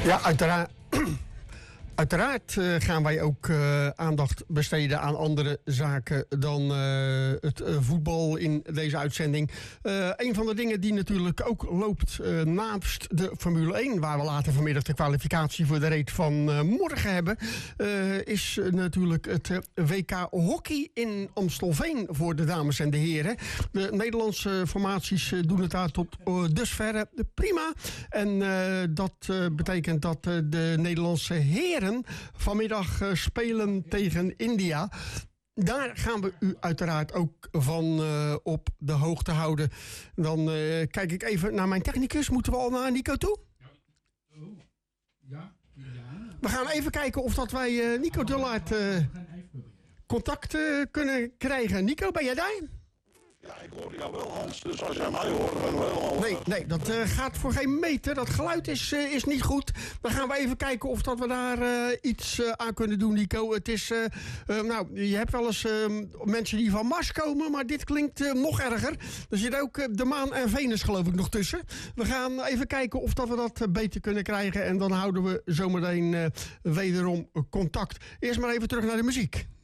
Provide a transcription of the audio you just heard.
Ja, uiteraard gaan wij ook aandacht besteden aan andere zaken dan het voetbal in deze uitzending. Een van de dingen die natuurlijk ook loopt naast de Formule 1, waar we later vanmiddag de kwalificatie voor de race van morgen hebben, is natuurlijk het WK Hockey in Amstelveen voor de dames en de heren. De Nederlandse formaties doen het daar tot dusverre prima. En dat betekent dat de Nederlandse heren vanmiddag spelen tegen India. Daar gaan we u uiteraard ook van op de hoogte houden. Dan kijk ik even naar mijn technicus. Moeten we al naar Nico toe? Ja. We gaan even kijken of dat wij Nico de Laart contact kunnen krijgen. Nico, ben jij daar? Ja, ik hoor jou wel, Hans. Dus als jij mij hoort, dan wel. Nee, dat gaat voor geen meter. Dat geluid is niet goed. Dan gaan we even kijken of dat we daar iets aan kunnen doen, Nico. Het is, je hebt wel eens mensen die van Mars komen, maar dit klinkt nog erger. Er zit ook de maan en Venus, geloof ik, nog tussen. We gaan even kijken of dat we dat beter kunnen krijgen. En dan houden we zometeen wederom contact. Eerst maar even terug naar de muziek.